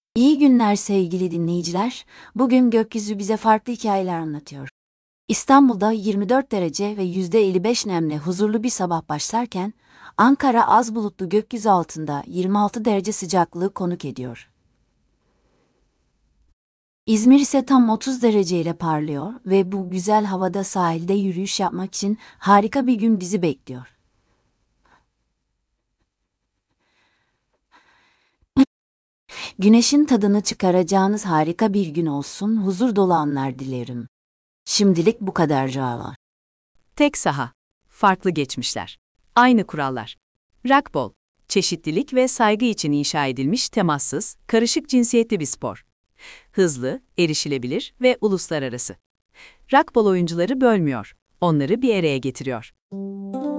İyi günler sevgili dinleyiciler. Bugün gökyüzü bize farklı hikayeler anlatıyor. İstanbul'da 24 derece ve %55 nemle huzurlu bir sabah başlarken, Ankara az bulutlu gökyüzü altında 26 derece sıcaklığı konuk ediyor. İzmir ise tam 30 dereceyle parlıyor ve bu güzel havada sahilde yürüyüş yapmak için harika bir gün bizi bekliyor. Güneşin tadını çıkaracağınız harika bir gün olsun, huzur dolu anlar dilerim. Şimdilik bu kadar Java. Tek saha, farklı geçmişler, aynı kurallar. Rugby, çeşitlilik ve saygı için inşa edilmiş temassız, karışık cinsiyetli bir spor. Hızlı, erişilebilir ve uluslararası. Rugby oyuncuları bölmüyor, onları bir araya getiriyor.